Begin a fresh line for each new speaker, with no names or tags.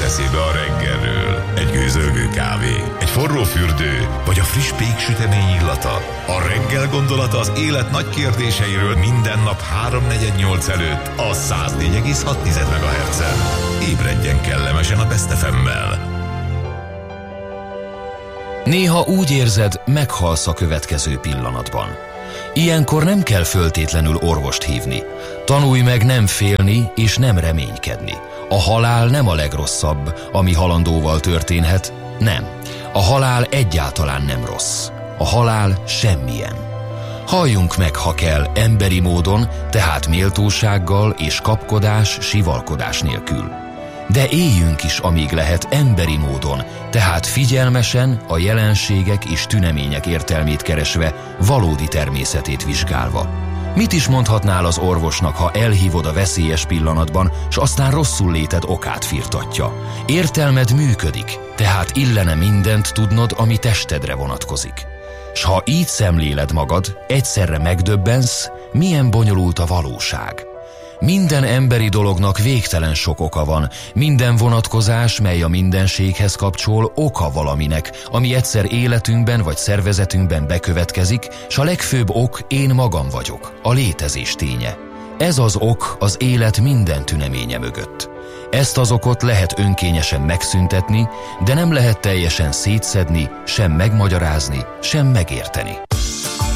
eszébe a reggelről? Egy gőzölgő kávé, egy forró fürdő, vagy a friss péksütemény illata? A reggel gondolata az élet nagy kérdéseiről minden nap 3-4-8 előtt a 104,6 MHz-en. Ébredjen kellemesen a Best FM-mel.
Néha úgy érzed, meghalsz a következő pillanatban. Ilyenkor nem kell föltétlenül orvost hívni. Tanulj meg nem félni és nem reménykedni. A halál nem a legrosszabb, ami halandóval történhet. Nem. A halál egyáltalán nem rossz. A halál semmilyen. Halljunk meg, ha kell, emberi módon, tehát méltósággal és kapkodás, sivalkodás nélkül. De éljünk is, amíg lehet, emberi módon, tehát figyelmesen, a jelenségek és tünemények értelmét keresve, valódi természetét vizsgálva. Mit is mondhatnál az orvosnak, ha elhívod a veszélyes pillanatban, s aztán rosszul léted okát firtatja? Értelmed működik, tehát illene mindent tudnod, ami testedre vonatkozik. S ha így szemléled magad, egyszerre megdöbbensz, milyen bonyolult a valóság. Minden emberi dolognak végtelen sok oka van, minden vonatkozás, mely a mindenséghez kapcsol, oka valaminek, ami egyszer életünkben vagy szervezetünkben bekövetkezik, s a legfőbb ok én magam vagyok, a létezés ténye. Ez az ok az élet minden tüneménye mögött. Ezt az okot lehet önkényesen megszüntetni, de nem lehet teljesen szétszedni, sem megmagyarázni, sem megérteni.